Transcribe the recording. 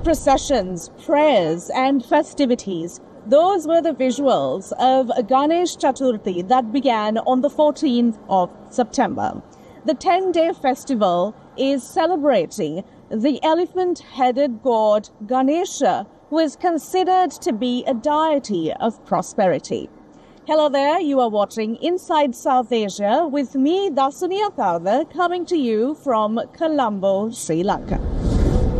processions, prayers, and festivities. Those were the visuals of Ganesh Chaturthi that began on the 14th of September. The 10-day festival is celebrating the elephant-headed god Ganesha, who is considered to be a deity of prosperity. Hello there, you are watching Inside South Asia with me, Dasuni Atharva, coming to you from Colombo, Sri Lanka.